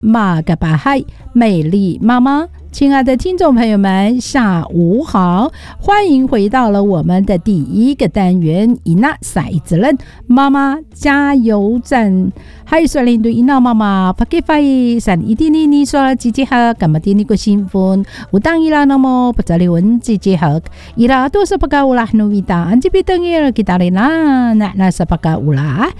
马嘎巴嗨，美丽妈妈。亲爱的听众朋友们，下午好，欢迎回到了我们的第一个单元伊娜赛子人妈妈加油站。Hai Selain Ina Mama pakai fai san idini ni soal jijihak kamatini ko sinfon utang ila namo pacaliwan jijihak ira to sa pagkaulah no wita anji pitangir kita rina na sa pagkaulah